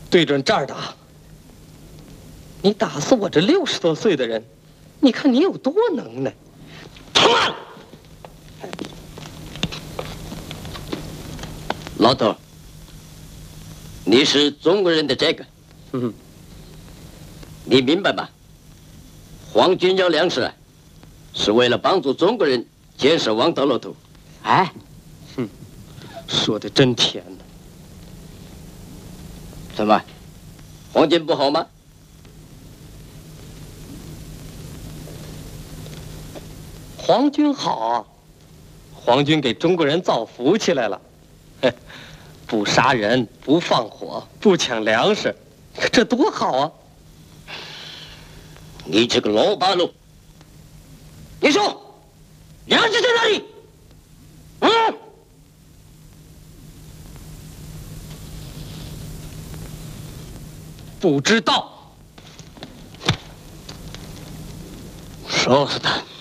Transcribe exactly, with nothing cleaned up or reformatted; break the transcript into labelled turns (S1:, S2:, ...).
S1: 对准这儿打。你打死我这六十多岁的人，你看你有多能耐！他妈！
S2: 老头，你是中国人的这个，
S1: 嗯，
S2: 你明白吗？皇军要粮食，是为了帮助中国人建设王道路头。哎，
S1: 哼，说的真甜呢。
S2: 怎么，皇军不好吗？
S1: 皇军好啊，皇军给中国人造福起来了，不杀人，不放火，不抢粮食，这多好啊！
S2: 你这个老八路，你说粮食在哪里？嗯，
S1: 不知道，
S2: 说死他！